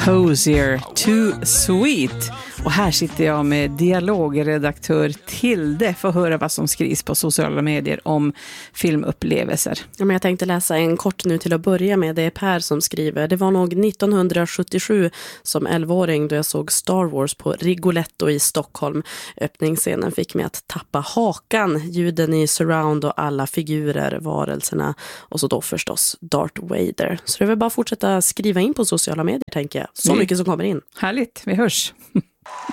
Hosier, Too Sweet. Och här sitter jag med dialogredaktör Tilde för att höra vad som skrivs på sociala medier om filmupplevelser. Ja, men jag tänkte läsa en kort nu till att börja med. Det är Per som skriver. Det var nog 1977 som 11-åring då jag såg Star Wars på Rigoletto i Stockholm. Öppningsscenen fick mig att tappa hakan. Ljuden i surround och alla figurer, varelserna och så då förstås Darth Vader. Så det är väl bara att fortsätta skriva in på sociala medier, tänker jag. Så mycket som kommer in. Härligt, vi hörs.